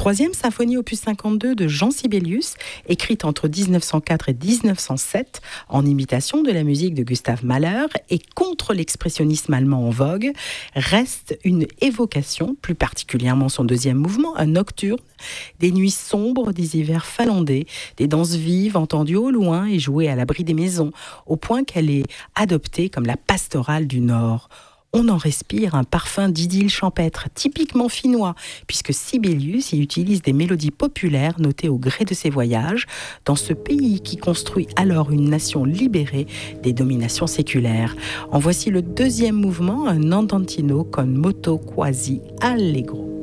Troisième symphonie opus 52 de Jean Sibelius, écrite entre 1904 et 1907, en imitation de la musique de Gustav Mahler et contre l'expressionnisme allemand en vogue, reste une évocation, plus particulièrement son deuxième mouvement, un nocturne, des nuits sombres, des hivers finlandais, des danses vives entendues au loin et jouées à l'abri des maisons, au point qu'elle est adoptée comme la pastorale du Nord. On en respire un parfum d'idylle champêtre, typiquement finnois, puisque Sibelius y utilise des mélodies populaires notées au gré de ses voyages, dans ce pays qui construit alors une nation libérée des dominations séculaires. En voici le deuxième mouvement, un andantino con moto quasi allegro.